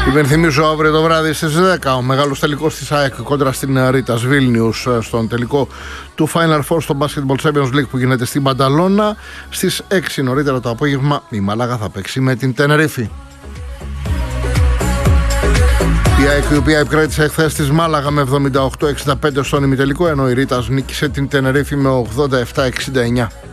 Υπενθυμίζω αύριο το βράδυ στις 10 ο μεγάλος τελικός της ΑΕΚ κόντρα στην Ρίτας Βίλνιους στον τελικό του Final Four στο Basketball Champions League που γίνεται στην Μπανταλώνα. Στις 6 νωρίτερα το απόγευμα η Μάλαγα θα παίξει με την Τενερίφη. Η ΑΕΚ, η οποία επικράτησε εχθές της Μάλαγα με 78-65 στον ημιτελικό, ενώ η Ρίτας νίκησε την Τενερίφη με 87-69.